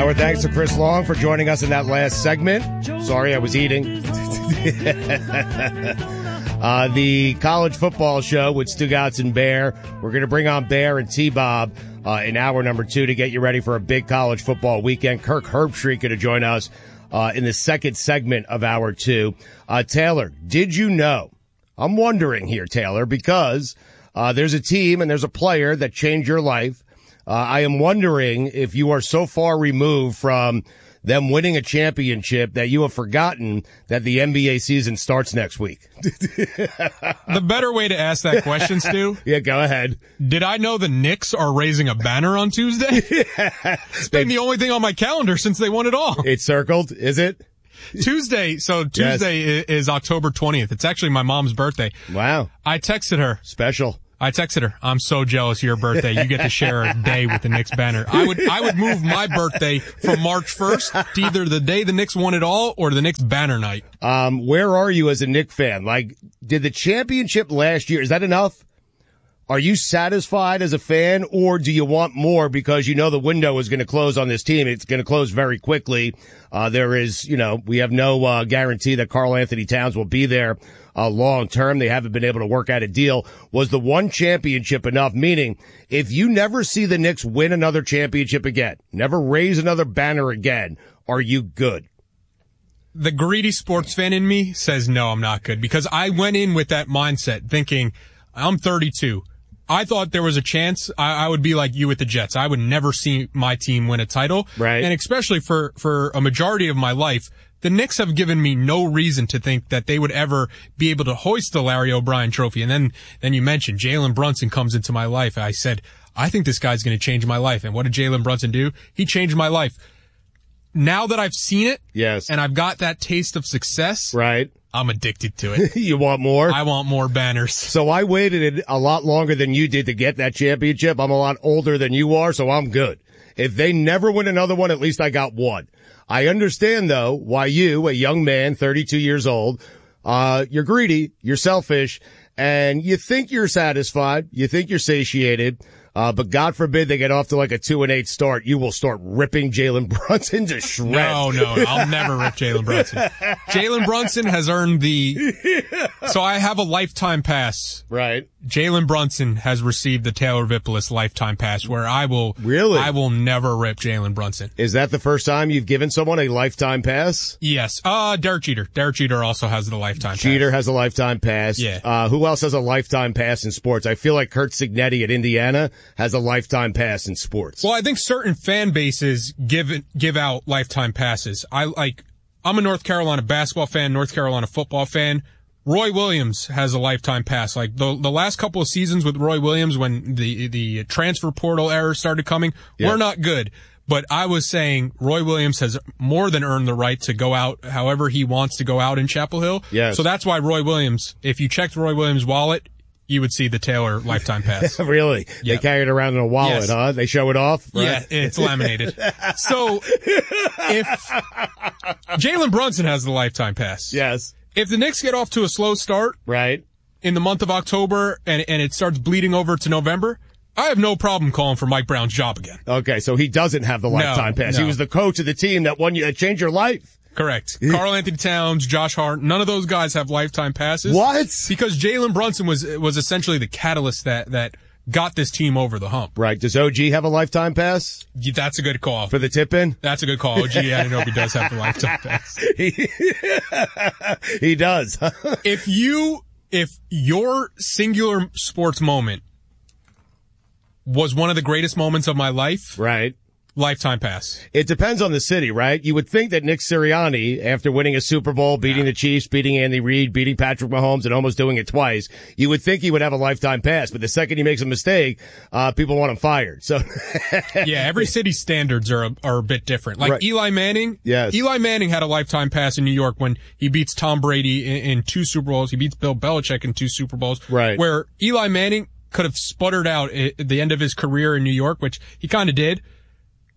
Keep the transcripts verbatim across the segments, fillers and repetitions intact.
Our thanks to Chris Long for joining us in that last segment. Sorry, I was eating. uh, the college football show with Stugotz and Bear. We're going to bring on Bear and T-Bob uh, in hour number two to get you ready for a big college football weekend. Kirk Herbstreit going to join us uh, in the second segment of hour two. Uh, Taylor, did you know? I'm wondering here, Taylor, because uh, there's a team and there's a player that changed your life. Uh, I am wondering if you are so far removed from them winning a championship that you have forgotten that the N B A season starts next week. The better way to ask that question, Stu. Yeah, go ahead. Did I know the Knicks are raising a banner on Tuesday? Yeah. It's been the only thing on my calendar since they won it all. It's circled, is it? Tuesday, so Tuesday yes. is October twentieth. It's actually my mom's birthday. Wow. I texted her. Special. I texted her, I'm so jealous of your birthday. You get to share a day with the Knicks banner. I would, I would move my birthday from March first to either the day the Knicks won it all or the Knicks banner night. Um, where are you as a Knicks fan? Like, did the championship last year, is that enough? Are you satisfied as a fan, or do you want more because you know the window is going to close on this team? It's going to close very quickly. Uh, there is, you know, we have no uh, guarantee that Karl Anthony Towns will be there uh, long term. They haven't been able to work out a deal. Was the one championship enough? Meaning, if you never see the Knicks win another championship again, never raise another banner again, are you good? The greedy sports fan in me says, no, I'm not good, because I went in with that mindset thinking, I'm thirty-two. I thought there was a chance I, I would be like you with the Jets. I would never see my team win a title. Right. And especially for, for a majority of my life, the Knicks have given me no reason to think that they would ever be able to hoist the Larry O'Brien trophy. And then, then you mentioned Jalen Brunson comes into my life. I said, I think this guy's going to change my life. And what did Jalen Brunson do? He changed my life. Now that I've seen it. Yes. And I've got that taste of success. Right. I'm addicted to it. You want more? I want more banners. So I waited a lot longer than you did to get that championship. I'm a lot older than you are, so I'm good. If they never win another one, at least I got one. I understand, though, why you, a young man, thirty-two years old, uh, you're greedy, you're selfish, and you think you're satisfied, you think you're satiated, uh, but God forbid they get off to like a two and eight start, you will start ripping Jalen Brunson to shreds. No, no, I'll never rip Jalen Brunson. Jalen Brunson has earned the, so I have a lifetime pass. Right. Jalen Brunson has received the Taylor Vippolis lifetime pass where I will, really, I will never rip Jalen Brunson. Is that the first time you've given someone a lifetime pass? Yes. Uh, Derek Jeter. Derek Jeter also has the lifetime pass. Jeter has a lifetime pass. Yeah. Uh, who else has a lifetime pass in sports? I feel like Kurt Signetti at Indiana has a lifetime pass in sports. Well, I think certain fan bases give it, give out lifetime passes. I like, I'm a North Carolina basketball fan, North Carolina football fan. Roy Williams has a lifetime pass. Like the the last couple of seasons with Roy Williams, when the the transfer portal errors started coming, yeah. We're not good. But I was saying Roy Williams has more than earned the right to go out however he wants to go out in Chapel Hill. Yes. So that's why Roy Williams, if you checked Roy Williams' wallet, you would see the Taylor lifetime pass. Really? Yep. They carry it around in a wallet, yes. huh? They show it off? Right? Yeah, it's laminated. So if Jalen Brunson has the lifetime pass. Yes. If the Knicks get off to a slow start, right, in the month of October and, and it starts bleeding over to November, I have no problem calling for Mike Brown's job again. Okay, so he doesn't have the lifetime no, pass. No. He was the coach of the team that won you, that changed your life. Correct. Karl Anthony Towns, Josh Hart, none of those guys have lifetime passes. What? Because Jalen Brunson was was essentially the catalyst that that got this team over the hump. Right. Does O G have a lifetime pass? Yeah, that's a good call. For the tip-in? That's a good call. O G Anunoby does have the lifetime pass. he, he does. If you, if your singular sports moment was one of the greatest moments of my life. Right. Lifetime pass. It depends on the city, right? You would think that Nick Sirianni, after winning a Super Bowl, beating yeah. the Chiefs, beating Andy Reid, beating Patrick Mahomes, and almost doing it twice, you would think he would have a lifetime pass. But the second he makes a mistake, uh, people want him fired. So, yeah, every city's standards are a, are a bit different. Like right. Eli Manning. Yes. Eli Manning had a lifetime pass in New York when he beats Tom Brady in, in two Super Bowls. He beats Bill Belichick in two Super Bowls. Right. Where Eli Manning could have sputtered out at the end of his career in New York, which he kind of did.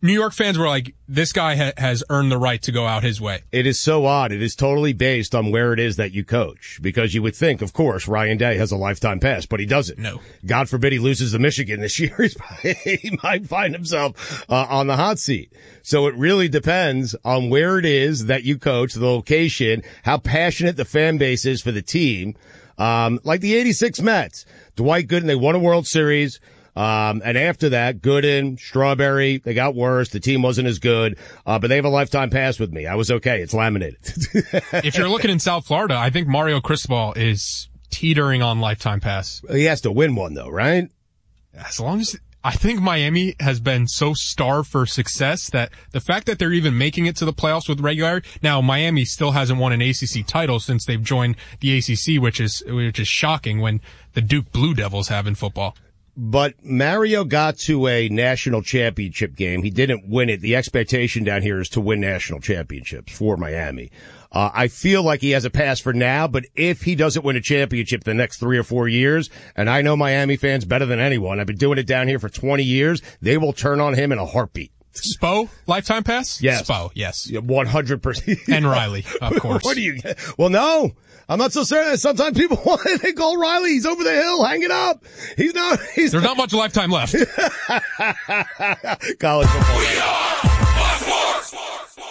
New York fans were like, this guy ha- has earned the right to go out his way. It is so odd. It is totally based on where it is that you coach. Because you would think, of course, Ryan Day has a lifetime pass, but he doesn't. No. God forbid he loses to Michigan this year. He might find himself uh, on the hot seat. So it really depends on where it is that you coach, the location, how passionate the fan base is for the team. Um, like the eighty-six Mets. Dwight Gooden, they won a World Series. Um, and after that, Gooden, Strawberry, they got worse. The team wasn't as good. Uh, but they have a lifetime pass with me. I was okay. It's laminated. If you're looking in South Florida, I think Mario Cristobal is teetering on lifetime pass. He has to win one though, right? As long as, I think Miami has been so starved for success that the fact that they're even making it to the playoffs with regularity. Now, Miami still hasn't won an A C C title since they've joined the A C C, which is, which is shocking when the Duke Blue Devils have in football. But Mario got to a national championship game. He didn't win it. The expectation down here is to win national championships for Miami. Uh, I feel like he has a pass for now, but if he doesn't win a championship the next three or four years, and I know Miami fans better than anyone, I've been doing it down here for twenty years, they will turn on him in a heartbeat. Spo, lifetime pass? Yes. Spo, yes. Yeah, one hundred percent. And Riley, of course. What do you get? Well, no. I'm not so certain. Sometimes people want to they call Riley. He's over the hill, hanging up. He's not. He's There's not, not much lifetime left. College football. We are sports.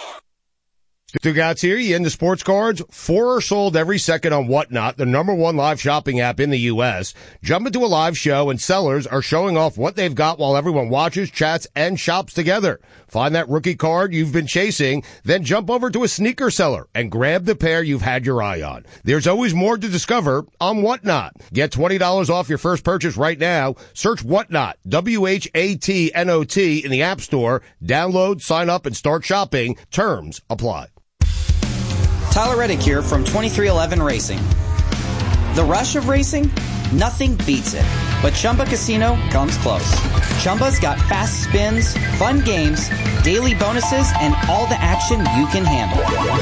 Dugout's here. You into sports cards? Four are sold every second on Whatnot, the number one live shopping app in the U S. Jump into a live show and sellers are showing off what they've got while everyone watches, chats, and shops together. Find that rookie card you've been chasing, then jump over to a sneaker seller and grab the pair you've had your eye on. There's always more to discover on Whatnot. Get twenty dollars off your first purchase right now. Search Whatnot, W H A T N O T in the App Store. Download, sign up, and start shopping. Terms apply. Tyler Reddick here from twenty-three eleven Racing. The rush of racing? Nothing beats it. But Chumba Casino comes close. Chumba's got fast spins, fun games, daily bonuses, and all the action you can handle.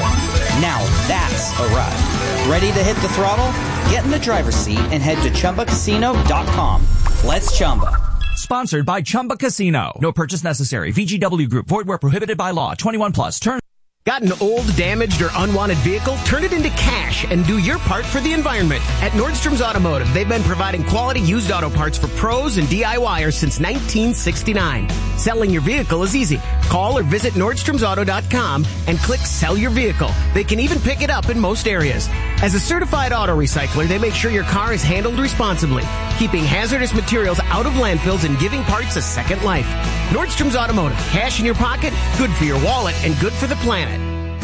Now that's a ride. Ready to hit the throttle? Get in the driver's seat and head to Chumba Casino dot com. Let's Chumba. Sponsored by Chumba Casino. No purchase necessary. V G W Group. Void where prohibited by law. twenty-one plus. Turn. Got an old, damaged, or unwanted vehicle? Turn it into cash and do your part for the environment. At Nordstrom's Automotive, they've been providing quality used auto parts for pros and D I Y ers since nineteen sixty-nine. Selling your vehicle is easy. Call or visit Nordstroms Auto dot com and click Sell Your Vehicle. They can even pick it up in most areas. As a certified auto recycler, they make sure your car is handled responsibly, keeping hazardous materials out of landfills and giving parts a second life. Nordstrom's Automotive. Cash in your pocket, good for your wallet, and good for the planet.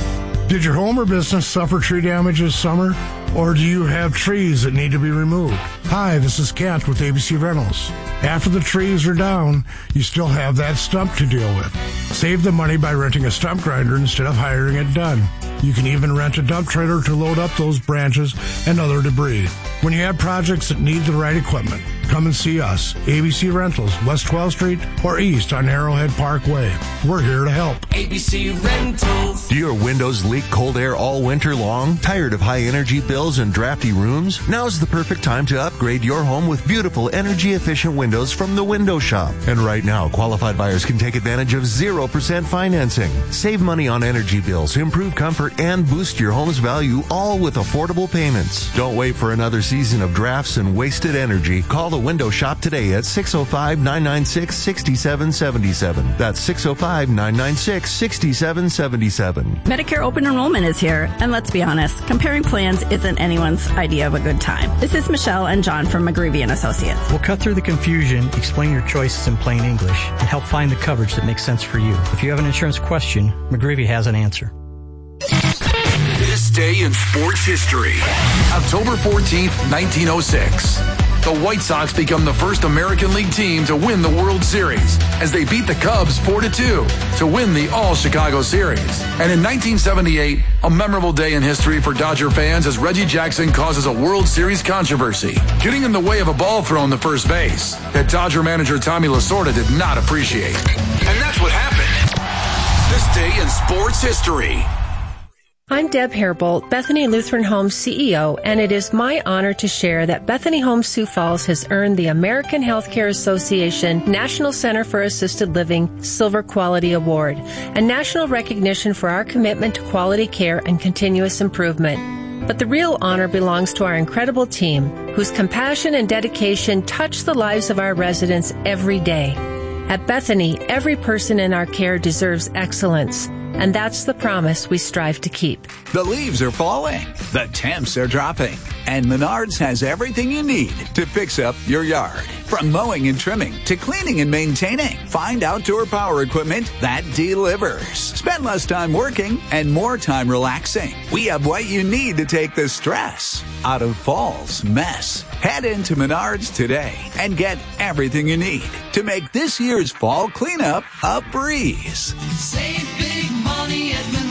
Did your home or business suffer tree damage this summer? Or do you have trees that need to be removed? Hi, this is Kent with A B C Rentals. After the trees are down, you still have that stump to deal with. Save the money by renting a stump grinder instead of hiring it done. You can even rent a dump trailer to load up those branches and other debris. When you have projects that need the right equipment, come and see us. A B C Rentals, West twelfth Street or East on Arrowhead Parkway. We're here to help. A B C Rentals. Do your windows leak cold air all winter long? Tired of high energy bills and drafty rooms? Now's the perfect time to upgrade your home with beautiful energy efficient windows from the Window Shop. And right now, qualified buyers can take advantage of zero percent financing. Save money on energy bills, improve comfort, and boost your home's value, all with affordable payments. Don't wait for another season of drafts and wasted energy. Call the Window Shop today at six oh five, nine nine six, six seven seven seven. That's six oh five, nine nine six, six seven seven seven. Medicare open enrollment is here, and let's be honest, comparing plans isn't anyone's idea of a good time. This is Michelle and John from McGreevy and Associates. We'll cut through the confusion, explain your choices in plain English, and help find the coverage that makes sense for you. If you have an insurance question, McGreevy has an answer. This day in sports history. October fourteenth, nineteen oh six. The White Sox become the first American League team to win the World Series as they beat the Cubs four to two to win the All-Chicago Series. And in nineteen seventy-eight, a memorable day in history for Dodger fans as Reggie Jackson causes a World Series controversy, getting in the way of a ball thrown to first base that Dodger manager Tommy Lasorda did not appreciate. And that's what happened. This day in sports history. I'm Deb Hairbolt, Bethany Lutheran Homes C E O, and it is my honor to share that Bethany Homes Sioux Falls has earned the American Healthcare Association National Center for Assisted Living Silver Quality Award, a national recognition for our commitment to quality care and continuous improvement. But the real honor belongs to our incredible team, whose compassion and dedication touch the lives of our residents every day. At Bethany, every person in our care deserves excellence. And that's the promise we strive to keep. The leaves are falling. The temps are dropping. And Menards has everything you need to fix up your yard. From mowing and trimming to cleaning and maintaining. Find outdoor power equipment that delivers. Spend less time working and more time relaxing. We have what you need to take the stress out of fall's mess. Head into Menards today and get everything you need to make this year's fall cleanup a breeze. Save big money at Menards.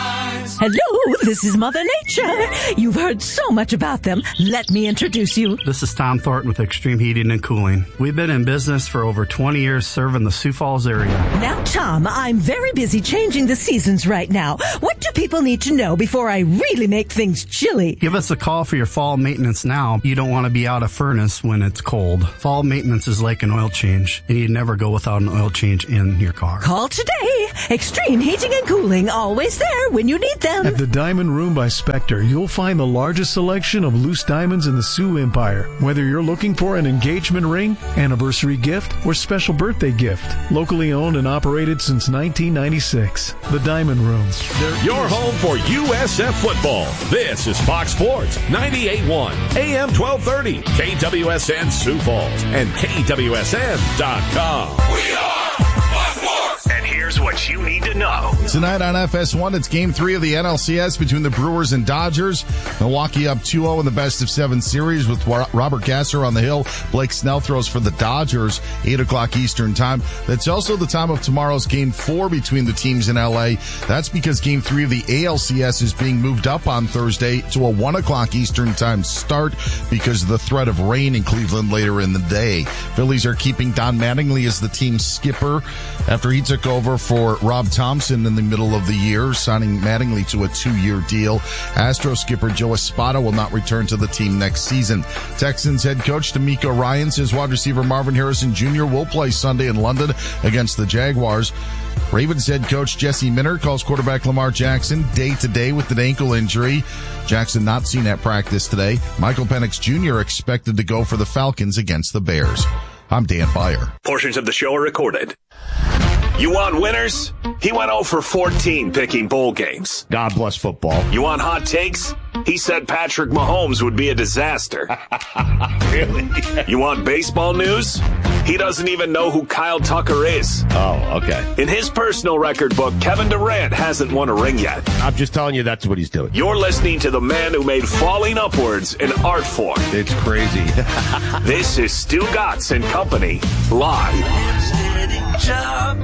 Hello, this is Mother Nature. You've heard so much about them. Let me introduce you. This is Tom Thornton with Extreme Heating and Cooling. We've been in business for over twenty years serving the Sioux Falls area. Now, Tom, I'm very busy changing the seasons right now. What do people need to know before I really make things chilly? Give us a call for your fall maintenance now. You don't want to be out of furnace when it's cold. Fall maintenance is like an oil change, and you never go without an oil change in your car. Call today. Extreme Heating and Cooling, always there when you need them. At the Diamond Room by Spectre, you'll find the largest selection of loose diamonds in the Sioux Empire. Whether you're looking for an engagement ring, anniversary gift, or special birthday gift. Locally owned and operated since nineteen ninety-six. The Diamond Room. Your home for U S F football. This is Fox Sports ninety-eight point one, A M twelve thirty, K W S N Sioux Falls, and K W S N dot com. We are Fox Sports. And here's what you need to know. Tonight on F S one, it's game three of the N L C S between the Brewers and Dodgers. Milwaukee up two oh in the best of seven series with Robert Gasser on the hill. Blake Snell throws for the Dodgers, eight o'clock Eastern time. That's also the time of tomorrow's game four between the teams in L A. That's because game three of the A L C S is being moved up on Thursday to a one o'clock Eastern time start because of the threat of rain in Cleveland later in the day. Phillies are keeping Don Mattingly as the team's skipper after he took over for Rob Thompson in the middle of the year, signing Mattingly to a two-year deal. Astros skipper Joe Espada will not return to the team next season. Texans head coach D'Amico Ryan says wide receiver Marvin Harrison Junior will play Sunday in London against the Jaguars. Ravens head coach Jesse Minter calls quarterback Lamar Jackson day-to-day with an ankle injury. Jackson not seen at practice today. Michael Penix Junior expected to go for the Falcons against the Bears. I'm Dan Beyer. Portions of the show are recorded. You want winners? He went oh for fourteen picking bowl games. God bless football. You want hot takes? He said Patrick Mahomes would be a disaster. Really? You want baseball news? He doesn't even know who Kyle Tucker is. Oh, okay. In his personal record book, Kevin Durant hasn't won a ring yet. I'm just telling you that's what he's doing. You're listening to the man who made falling upwards an art form. It's crazy. This is Stu Gatz and Company, live. Job,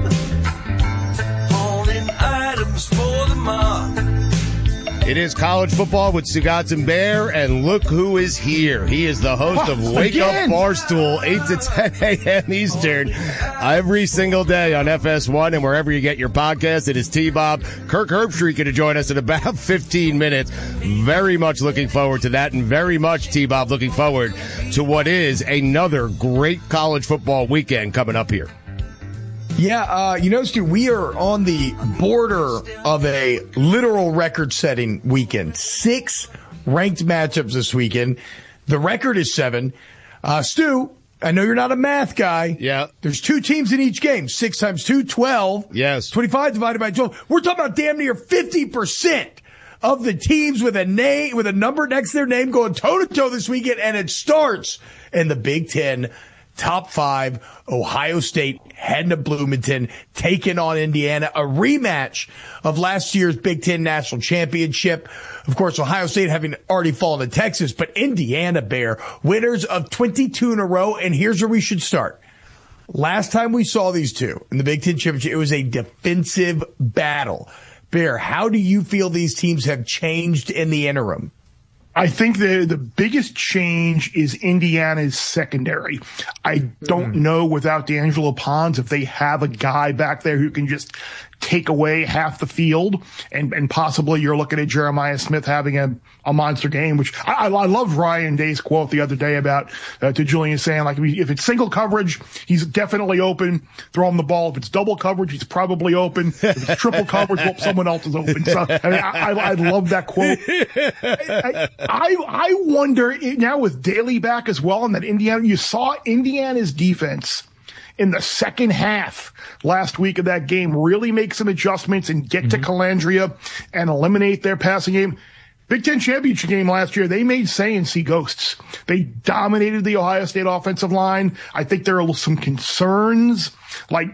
holding items for the mob. It is college football with Stugatz and Bear, and look who is here. He is the host of Wake Again? Up Barstool, eight to ten a.m. Eastern, every single day on F S one and wherever you get your podcast. It is T-Bob. Kirk Herbstreit going to join us in about fifteen minutes. Very much looking forward to that, and very much, T-Bob, looking forward to what is another great college football weekend coming up here. Yeah, uh, you know, Stu, we are on the border of a literal record-setting weekend. Six ranked matchups this weekend. The record is seven. Uh, Stu, I know you're not a math guy. Yeah. There's two teams in each game. Six times two, twelve. Yes. twenty-five divided by twelve. We're talking about damn near fifty percent of the teams with a name, with a number next to their name going toe-to-toe this weekend, and it starts in the Big Ten. Top five, Ohio State heading to Bloomington, taking on Indiana, a rematch of last year's Big Ten National Championship. Of course, Ohio State having already fallen to Texas, but Indiana, Bear, winners of twenty-two in a row. And here's where we should start. Last time we saw these two in the Big Ten Championship, it was a defensive battle. Bear, how do you feel these teams have changed in the interim? I think the the biggest change is Indiana's secondary. I don't mm. know without D'Angelo Pons if they have a guy back there who can just take away half the field, and, and possibly you're looking at Jeremiah Smith having a, a monster game, which I, I love Ryan Day's quote the other day about uh, to Julian saying, like, if it's single coverage, he's definitely open, throw him the ball. If it's double coverage, he's probably open. If it's triple coverage, well, someone else is open. So I, mean, I, I love that quote. I, I, I wonder now with Daly back as well, and that Indiana, you saw Indiana's defense in the second half last week of that game really make some adjustments and get mm-hmm. to Calandria and eliminate their passing game. Big Ten championship game last year, they made Sayin see ghosts. They dominated the Ohio State offensive line. I think there are some concerns, like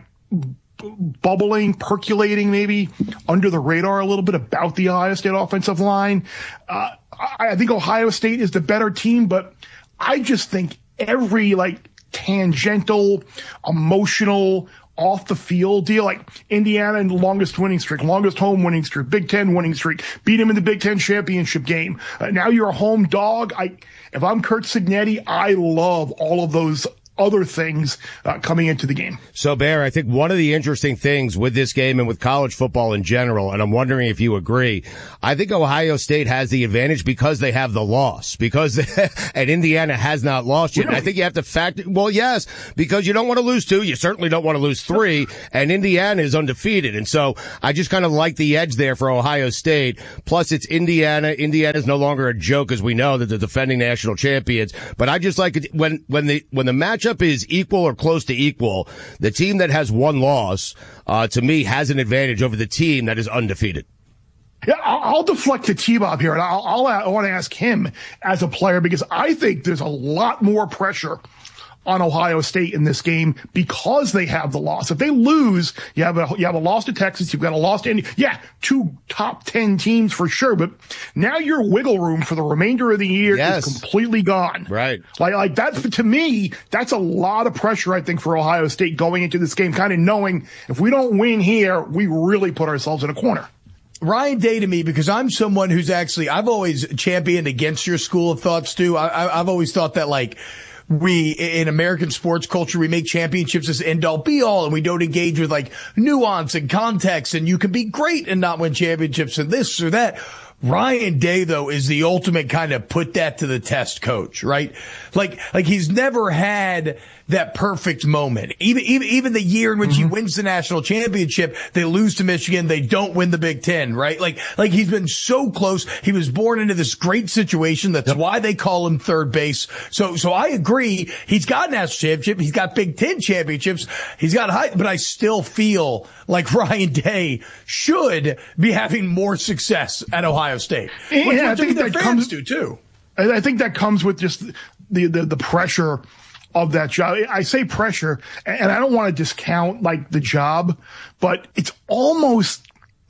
bubbling, percolating maybe under the radar a little bit about the Ohio State offensive line. Uh, I, I think Ohio State is the better team, but I just think every like tangential, emotional, off the field deal, like Indiana in the longest winning streak, longest home winning streak, Big Ten winning streak, beat him in the Big Ten championship game. Uh, now you're a home dog. I, if I'm Kurt Cignetti, I love all of those other things uh, coming into the game. So, Bear, I think one of the interesting things with this game and with college football in general, and I'm wondering if you agree, I think Ohio State has the advantage because they have the loss, because and Indiana has not lost yet. Really? I think you have to factor, well, yes, because you don't want to lose two. You certainly don't want to lose three, and Indiana is undefeated. And so I just kind of like the edge there for Ohio State. Plus, it's Indiana. Indiana is no longer a joke, as we know that they're defending national champions. But I just like it when, when the, when the match up is equal or close to equal, the team that has one loss, uh, to me, has an advantage over the team that is undefeated. Yeah, I'll, I'll deflect to T-Bob here, and I'll, I'll, I want to ask him as a player, because I think there's a lot more pressure on Ohio State in this game because they have the loss. If they lose, you have a, you have a loss to Texas, you've got a loss to Indy. Yeah, two top ten teams for sure, but now your wiggle room for the remainder of the year yes. is completely gone. Right. Like, like that's, to me, that's a lot of pressure, I think, for Ohio State going into this game, kind of knowing if we don't win here, we really put ourselves in a corner. Ryan Day to me, because I'm someone who's actually, I've always championed against your school of thought, Stu. I, I, I've always thought that, like, we, in American sports culture, we make championships as end all be all, and we don't engage with like nuance and context, and you can be great and not win championships and this or that. Ryan Day, though, is the ultimate kind of put that to the test coach, right? Like, like he's never had that perfect moment. Even, even, even the year in which mm-hmm. he wins the national championship, they lose to Michigan. They don't win the Big Ten, right? Like, like he's been so close. He was born into this great situation. That's yep. why they call him third base. So, so I agree. He's got national championship. He's got Big Ten championships. He's got high, but I still feel like Ryan Day should be having more success at Ohio State. And, and I think that comes to too. I think that comes with just the, the, the pressure of that job. I say pressure, and I don't want to discount like the job, but it's almost,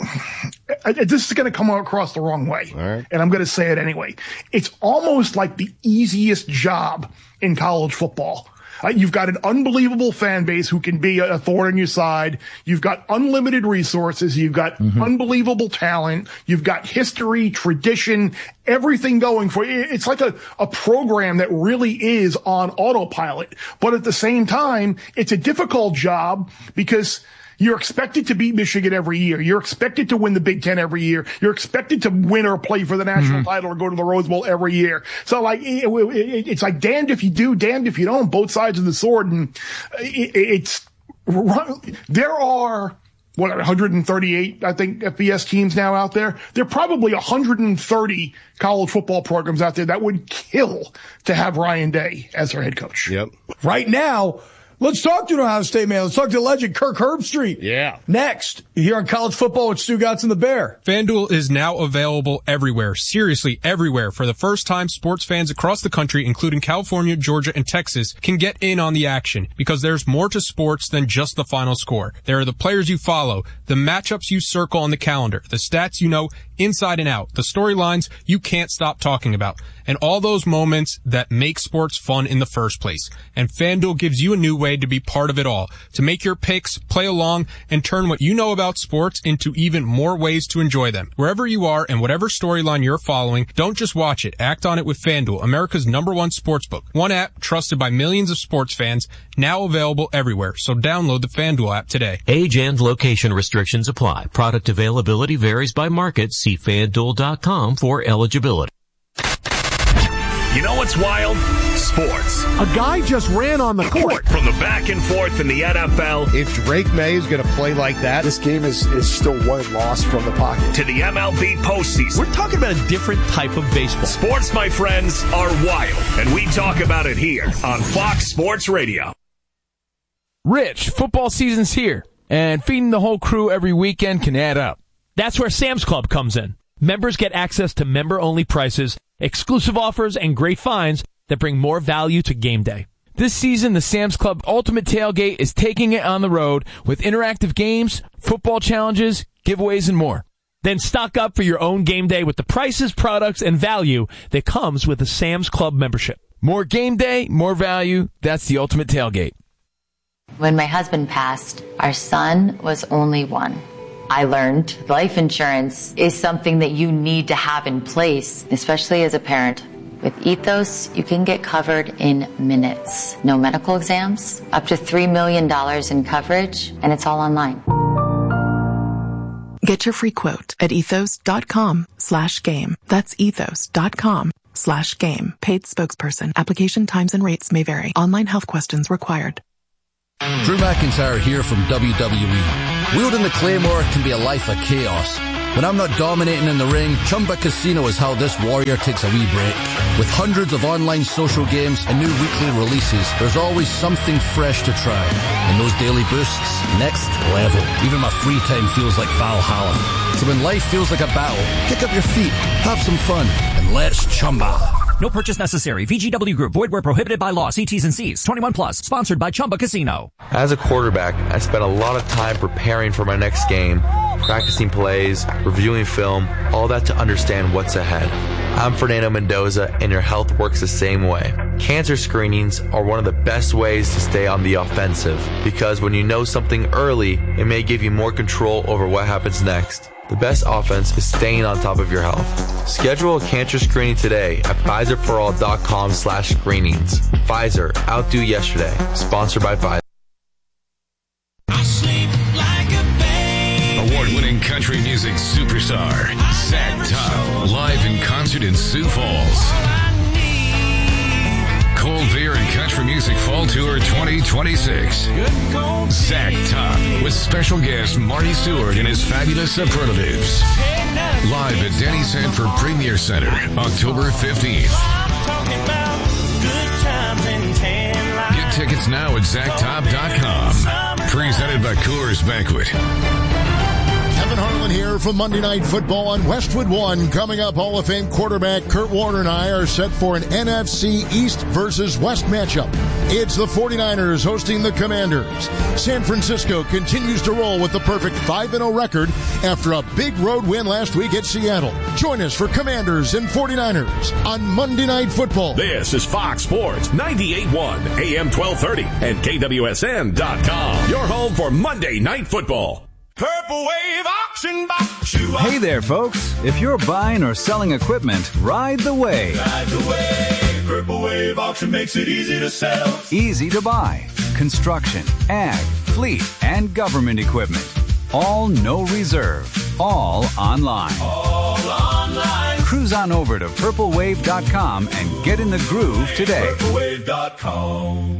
this is going to come across the wrong way. All right. And I'm going to say it anyway. It's almost like the easiest job in college football. Uh, you've got an unbelievable fan base who can be a thorn in your side. You've got unlimited resources. You've got mm-hmm. unbelievable talent. You've got history, tradition, everything going for you. It's like a, a program that really is on autopilot. But at the same time, it's a difficult job because you're expected to beat Michigan every year. You're expected to win the Big Ten every year. You're expected to win or play for the national mm-hmm. title or go to the Rose Bowl every year. So like, it, it, it's like damned if you do, damned if you don't, both sides of the sword. And it, it's, there are, what, one hundred thirty-eight, I think, F B S teams now out there. There are probably one hundred thirty college football programs out there that would kill to have Ryan Day as their head coach. Yep. Right now, let's talk to an Ohio State man. Let's talk to legend Kirk Herbstreit. Yeah. Next, here on College Football with Stu Gatz and the Bear. FanDuel is now available everywhere, seriously everywhere. For the first time, sports fans across the country, including California, Georgia, and Texas, can get in on the action because there's more to sports than just the final score. There are the players you follow, the matchups you circle on the calendar, the stats you know inside and out, the storylines you can't stop talking about, and all those moments that make sports fun in the first place. And FanDuel gives you a new way way to be part of it all, to make your picks, play along, and turn what you know about sports into even more ways to enjoy them. Wherever you are and whatever storyline you're following, don't just watch it. Act on it with FanDuel, America's number one sportsbook. One app trusted by millions of sports fans, now available everywhere. So download the FanDuel app today. Age and location restrictions apply. Product availability varies by market. See FanDuel dot com for eligibility. You know what's wild? Sports. A guy just ran on the court. From the back and forth in the N F L. If Drake May is going to play like that. This game is, is still one loss from the pocket. To the M L B postseason. We're talking about a different type of baseball. Sports, my friends, are wild. And we talk about it here on Fox Sports Radio. Rich, football season's here. And feeding the whole crew every weekend can add up. That's where Sam's Club comes in. Members get access to member-only prices, exclusive offers, and great finds that bring more value to game day. This season, the Sam's Club Ultimate Tailgate is taking it on the road with interactive games, football challenges, giveaways, and more. Then stock up for your own game day with the prices, products, and value that comes with a Sam's Club membership. More game day, more value. That's the Ultimate Tailgate. When my husband passed, our son was only one. I learned life insurance is something that you need to have in place, especially as a parent. With Ethos, you can get covered in minutes. No medical exams, up to three million dollars in coverage, and it's all online. Get your free quote at ethos.com slash game. That's ethos.com slash game. Paid spokesperson. Application times and rates may vary. Online health questions required. Drew McIntyre here from W W E. Wielding the Claymore can be a life of chaos. When I'm not dominating in the ring, Chumba Casino is how this warrior takes a wee break. With hundreds of online social games and new weekly releases, there's always something fresh to try. And those daily boosts, next level. Even my free time feels like Valhalla. So when life feels like a battle, kick up your feet, have some fun, and let's Chumba. No purchase necessary. V G W Group. Void where prohibited by law. See T's and C's. twenty-one plus. Sponsored by Chumba Casino. As a quarterback, I spent a lot of time preparing for my next game, practicing plays, reviewing film, all that to understand what's ahead. I'm Fernando Mendoza, and your health works the same way. Cancer screenings are one of the best ways to stay on the offensive, because when you know something early, it may give you more control over what happens next. The best offense is staying on top of your health. Schedule a cancer screening today at Pfizer For All dot com slash screenings. Pfizer, outdo yesterday. Sponsored by Pfizer. Award-winning country music superstar, Zach Top, live in concert in Sioux Falls. Cold Beer and Country Music Fall Tour twenty twenty-six. Zach Top with special guest Marty Stewart and his fabulous superlatives. Live at Denny Sanford Premier Center, October fifteenth. Get tickets now at Zach Top dot com. Presented by Coors Banquet. Kevin Harlan here from Monday Night Football on Westwood One. Coming up, Hall of Fame quarterback Kurt Warner and I are set for an N F C East versus West matchup. It's the forty-niners hosting the Commanders. San Francisco continues to roll with the perfect five and oh record after a big road win last week at Seattle. Join us for Commanders and forty-niners on Monday Night Football. This is Fox Sports ninety-eight point one A M twelve thirty and K W S N dot com. Your home for Monday Night Football. Purple Wave Auction Box. Hey there, folks. If you're buying or selling equipment, ride the wave. Ride the wave. Purple Wave Auction makes it easy to sell. Easy to buy. Construction, ag, fleet, and government equipment. All no reserve. All online. All online. Cruise on over to purple wave dot com and get in the groove today. purple wave dot com.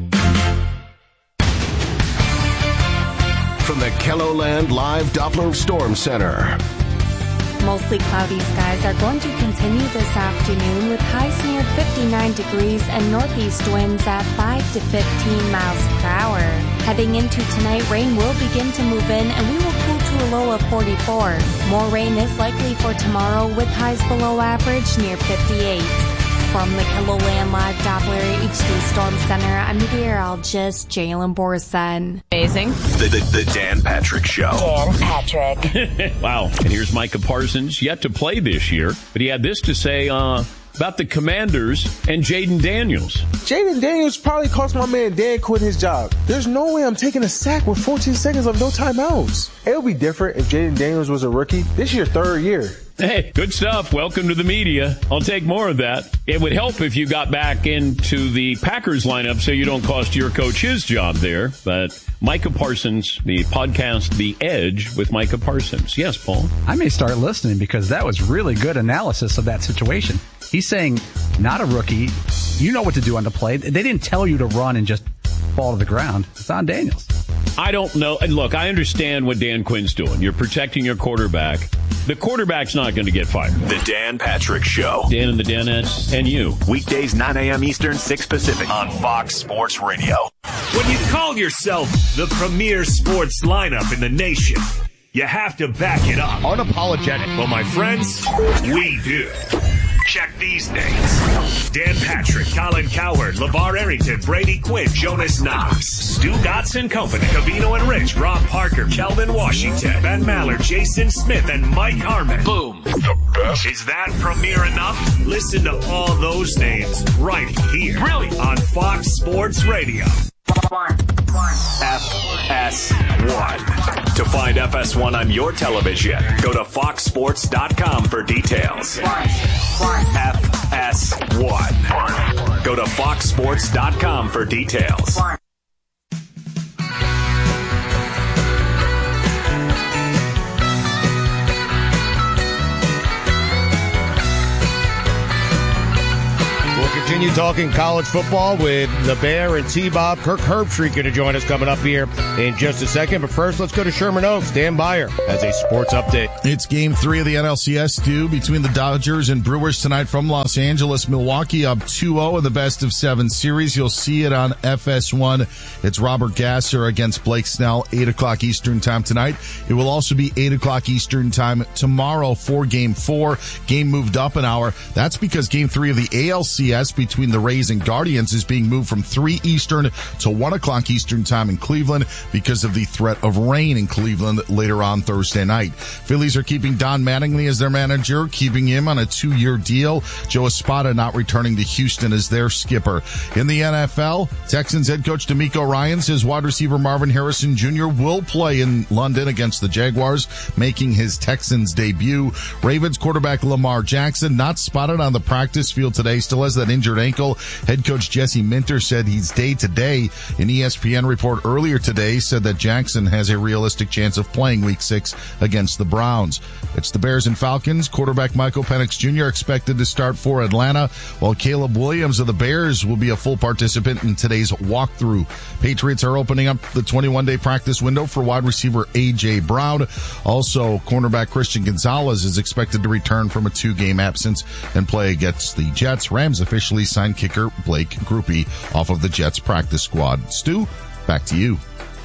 From the KELOLAND Live Doppler Storm Center. Mostly cloudy skies are going to continue this afternoon with highs near fifty-nine degrees and northeast winds at five to fifteen miles per hour. Heading into tonight, rain will begin to move in and we will cool to a low of forty-four. More rain is likely for tomorrow with highs below average near fifty-eight. From the KELOLAND Live Doppler H D Storm Center, I'm meteorologist Jalen Borson. Amazing. The, the, the Dan Patrick Show. Dan Patrick. Wow. And here's Micah Parsons, yet to play this year, but he had this to say uh, about the Commanders and Jaden Daniels. Jaden Daniels probably cost my man Dan Quinn his job. There's no way I'm taking a sack with fourteen seconds of no timeouts. It would be different if Jaden Daniels was a rookie. This is your third year. Hey, good stuff. Welcome to the media. I'll take more of that. It would help if you got back into the Packers lineup so you don't cost your coach his job there. But Micah Parsons, the podcast The Edge with Micah Parsons. Yes, Paul? I may start listening because that was really good analysis of that situation. He's saying, not a rookie. You know what to do on the play. They didn't tell you to run and just fall to the ground. It's on Daniels. I don't know. And look, I understand what Dan Quinn's doing. You're protecting your quarterback. The quarterback's not going to get fired. The Dan Patrick Show. Dan and the Danettes and you. Weekdays, nine a.m. Eastern, six Pacific on Fox Sports Radio. When you call yourself the premier sports lineup in the nation, you have to back it up. Unapologetic. Well, my friends, we do. Check these names. Dan Patrick, Colin Cowherd, LeVar Arrington, Brady Quinn, Jonas Knox, Stu Gotts and Company, Cavino and Rich, Rob Parker, Kelvin Washington, Ben Maller, Jason Smith, and Mike Harmon. Boom. The best. Is that premier enough? Listen to all those names right here. Brilliant. On Fox Sports Radio. F S one. To find F S one on your television, go to fox sports dot com for details. F S one. Go to fox sports dot com for details. Continue talking college football with the Bear and T-Bob. Kirk Herbstreit going to join us coming up here in just a second. But first, let's go to Sherman Oaks. Dan Beyer has a sports update. It's game three of the N L C S due between the Dodgers and Brewers tonight from Los Angeles. Milwaukee up two oh in the best of seven series. You'll see it on F S one. It's Robert Gasser against Blake Snell, eight o'clock Eastern time tonight. It will also be eight o'clock Eastern time tomorrow for game four. Game moved up an hour. That's because game three of the A L C S between the Rays and Guardians is being moved from three Eastern to one o'clock Eastern time in Cleveland because of the threat of rain in Cleveland later on Thursday night. Phillies are keeping Don Mattingly as their manager, keeping him on a two-year deal. Joe Espada not returning to Houston as their skipper. In the N F L, Texans head coach DeMeco Ryans says wide receiver Marvin Harrison Junior will play in London against the Jaguars, making his Texans debut. Ravens quarterback Lamar Jackson not spotted on the practice field today, still has that injured ankle. Head coach Jesse Minter said he's day-to-day. An E S P N report earlier today said that Jackson has a realistic chance of playing week six against the Browns. It's the Bears and Falcons. Quarterback Michael Penix Junior expected to start for Atlanta, while Caleb Williams of the Bears will be a full participant in today's walkthrough. Patriots are opening up the twenty-one day practice window for wide receiver A J. Brown. Also, cornerback Christian Gonzalez is expected to return from a two-game absence and play against the Jets. Rams officially signed kicker Blake Grupe off of the Jets practice squad. Stu, back to you.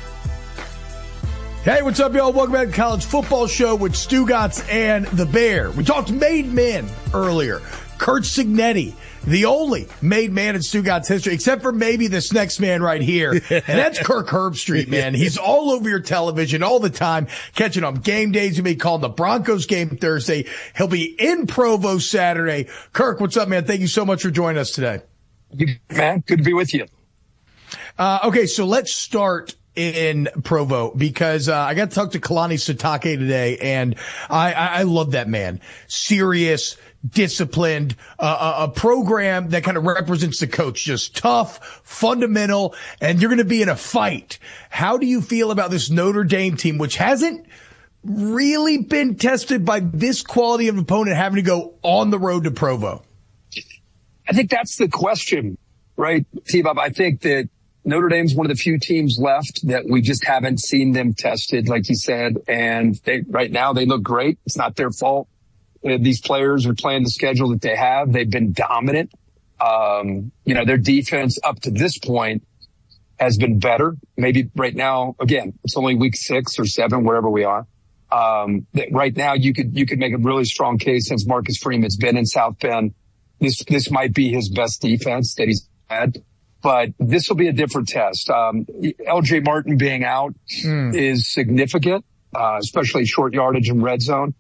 Hey, what's up, y'all? Welcome back to College Football Show with Stu Gotts and the Bear. We talked made men earlier. Curt Cignetti, the only made man in Stu Gotts history, except for maybe this next man right here. And that's Kirk Herbstreit, man. He's all over your television all the time, catching on game days. He'll be calling the Broncos game Thursday. He'll be in Provo Saturday. Kirk, what's up, man? Thank you so much for joining us today. Man, good to be with you. Uh, okay, so let's start in Provo because uh, I got to talk to Kalani Sitake today, and I, I, I love that man. Serious, disciplined, uh, a, a program that kind of represents the coach, just tough, fundamental, and you're going to be in a fight. How do you feel about this Notre Dame team, which hasn't really been tested by this quality of opponent, having to go on the road to Provo? I think that's the question, right, T-Bob? I think that Notre Dame's one of the few teams left that we just haven't seen them tested, like you said. And they, right now they look great. It's not their fault. These players are playing the schedule that they have. They've been dominant. Um, you know, their defense up to this point has been better. Maybe right now, again, it's only week six or seven, wherever we are. Um, that right now you could, you could make a really strong case since Marcus Freeman's been in South Bend. This, this might be his best defense that he's had. But this will be a different test. Um, L J Martin being out mm. is significant, uh, especially short yardage and red zone.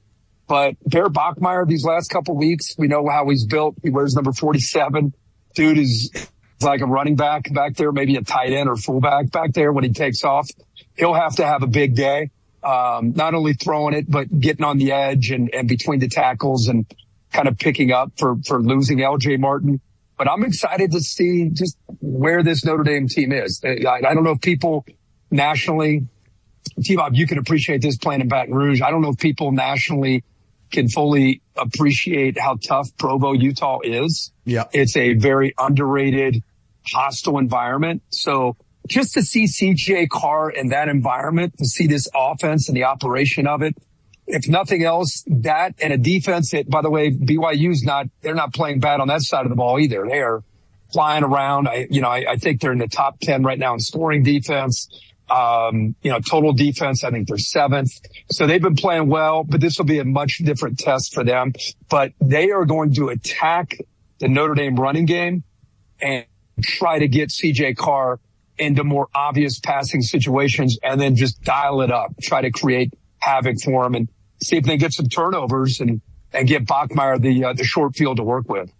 But Bear Bachmeier, these last couple weeks, we know how he's built. He wears number forty-seven. Dude is like a running back back there, maybe a tight end or fullback back there when he takes off. He'll have to have a big day, um, not only throwing it, but getting on the edge and, and between the tackles and kind of picking up for, for losing L J Martin. But I'm excited to see just where this Notre Dame team is. I, I don't know if people nationally, T-Bob, you can appreciate this playing in Baton Rouge. I don't know if people nationally can fully appreciate how tough Provo, Utah is. Yeah. It's a very underrated, hostile environment. So just to see C J Carr in that environment, to see this offense and the operation of it, if nothing else, that and a defense that, by the way, B Y U's not, they're not playing bad on that side of the ball either. They are flying around. I, you know, I, I think they're in the top ten right now in scoring defense. Um, you know, total defense, I think they're seventh. So they've been playing well, but this will be a much different test for them. But they are going to attack the Notre Dame running game and try to get C J Carr into more obvious passing situations and then just dial it up, try to create havoc for him and see if they get some turnovers and, and get Bachmeier the, uh, the short field to work with.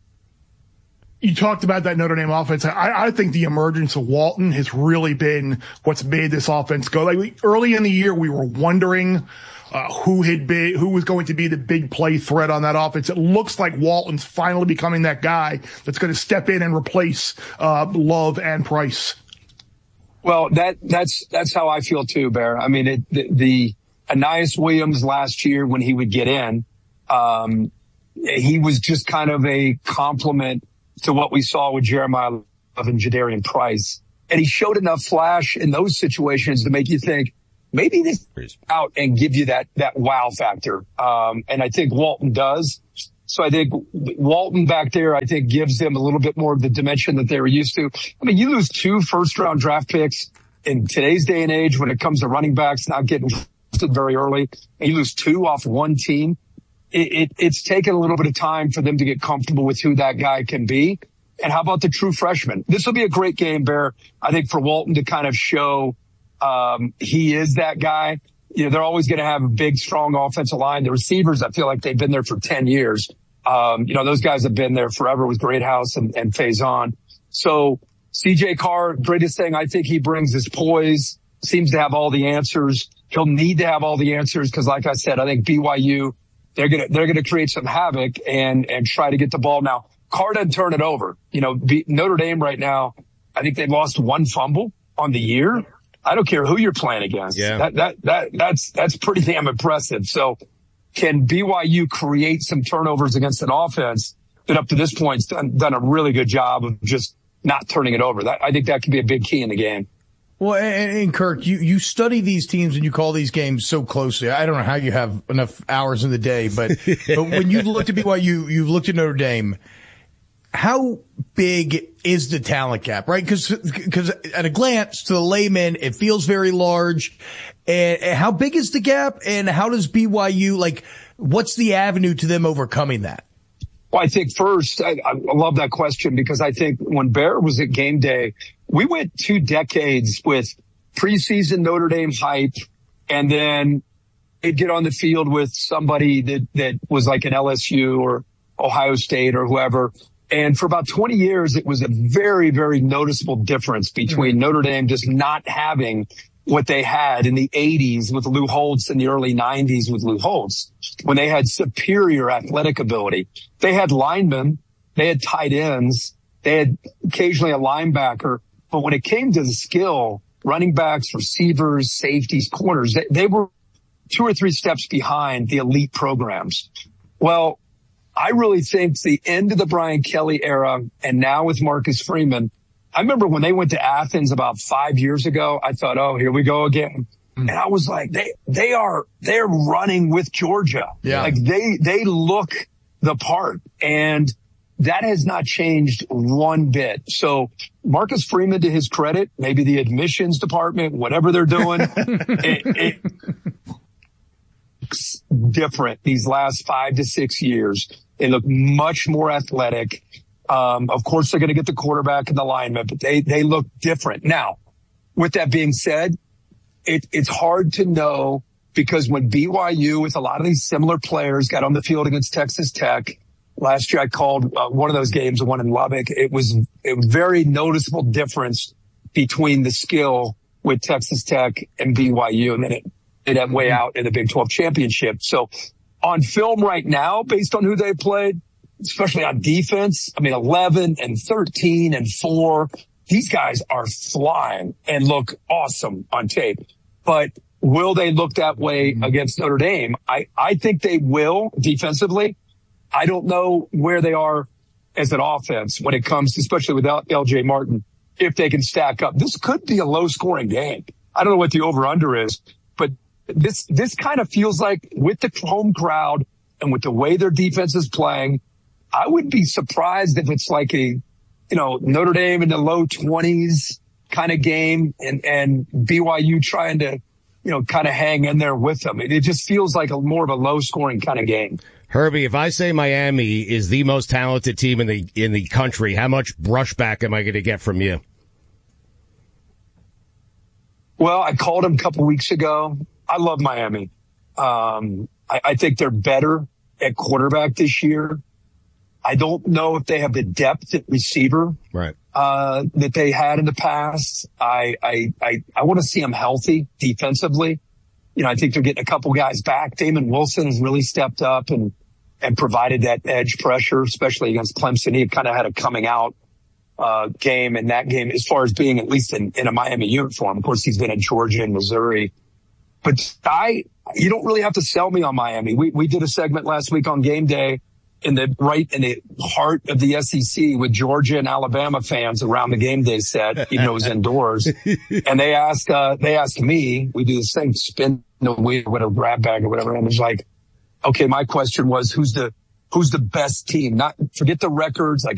You talked about that Notre Dame offense. I, I think the emergence of Walton has really been what's made this offense go. Like we, early in the year, we were wondering uh, who had been, who was going to be the big play threat on that offense. It looks like Walton's finally becoming that guy that's going to step in and replace uh, Love and Price. Well, that that's that's how I feel too, Bear. I mean, it, the, the Anais Williams last year when he would get in, um, he was just kind of a compliment to what we saw with Jeremiah Love and Jadarian Price. And he showed enough flash in those situations to make you think maybe this out and give you that, that wow factor. Um, and I think Walton does. So I think Walton back there, I think gives them a little bit more of the dimension that they were used to. I mean, you lose two first round draft picks in today's day and age when it comes to running backs not getting drafted very early, and you lose two off one team. It, it, it's taken a little bit of time for them to get comfortable with who that guy can be. And how about the true freshman? This will be a great game, Bear. I think for Walton to kind of show, um, he is that guy. You know, they're always going to have a big, strong offensive line. The receivers, I feel like they've been there for ten years. Um, you know, those guys have been there forever with Greathouse and, and Faison. So C J Carr, greatest thing I think he brings is poise, seems to have all the answers. He'll need to have all the answers because, like I said, I think B Y U, They're gonna they're gonna create some havoc and and try to get the ball. Now, Carr doesn't turn it over. You know, be, Notre Dame right now, I think they've lost one fumble on the year. I don't care who you're playing against. Yeah. That that that that's that's pretty damn impressive. So, can B Y U create some turnovers against an offense that up to this point has done, done a really good job of just not turning it over? That I think that could be a big key in the game. Well, and, and Kirk, you, you study these teams and you call these games so closely. I don't know how you have enough hours in the day, but, but when you looked at B Y U, you've looked at Notre Dame. How big is the talent gap, right? Because because at a glance, to the layman, it feels very large. And, and how big is the gap? And how does B Y U, like, what's the avenue to them overcoming that? Well, I think first, I, I love that question because I think when Bear was at game day, we went two decades with preseason Notre Dame hype, and then they'd get on the field with somebody that, that was like an L S U or Ohio State or whoever. And for about twenty years, it was a very, very noticeable difference between mm-hmm. Notre Dame just not having what they had in the eighties with Lou Holtz and the early nineties with Lou Holtz, when they had superior athletic ability. They had linemen, they had tight ends, they had occasionally a linebacker. But when it came to the skill, running backs, receivers, safeties, corners, they, they were two or three steps behind the elite programs. Well, I really think the end of the Brian Kelly era, and now with Marcus Freeman, I remember when they went to Athens about five years ago, I thought, oh, here we go again. And I was like, they, they are, they're running with Georgia. Yeah. Like they, they look the part, and that has not changed one bit. So Marcus Freeman, to his credit, maybe the admissions department, whatever they're doing, it, it's different these last five to six years. They look much more athletic. Um, of course, they're going to get the quarterback and the lineman, but they, they look different. Now, with that being said, it, it's hard to know because when B Y U with a lot of these similar players got on the field against Texas Tech last year, I called uh, one of those games, the one in Lubbock. It was a very noticeable difference between the skill with Texas Tech and B Y U. And then it, it went way out in the Big twelve championship. So on film right now, based on who they played, especially on defense, I mean, eleven and thirteen and four, these guys are flying and look awesome on tape. But will they look that way against Notre Dame? I, I think they will defensively. I don't know where they are as an offense when it comes, especially without L J Martin, if they can stack up. This could be a low scoring game. I don't know what the over under is, but this, this kind of feels like with the home crowd and with the way their defense is playing, I wouldn't be surprised if it's like a, you know, Notre Dame in the low twenties kind of game and, and B Y U trying to, you know, kind of hang in there with them. It, it just feels like a more of a low scoring kind of game. Herbie, if I say Miami is the most talented team in the, in the country, how much brushback am I going to get from you? Well, I called them a couple weeks ago. I love Miami. Um, I, I think they're better at quarterback this year. I don't know if they have the depth at receiver, right? Uh, that they had in the past. I, I, I, I want to see them healthy defensively. You know, I think they're getting a couple guys back. Damon Wilson has really stepped up and, and provided that edge pressure, especially against Clemson. He kind of had a coming out, uh, game in that game as far as being at least in, in a Miami uniform. Of course, he's been in Georgia and Missouri, but I, you don't really have to sell me on Miami. We, we did a segment last week on Game Day in the right in the heart of the S E C with Georgia and Alabama fans around the Game Day set, even though it was indoors. And they asked, uh, they asked me, we do this thing, spin the wheel with a grab bag or whatever. And it's like, okay, my question was, who's the, who's the best team? Not forget the records. Like,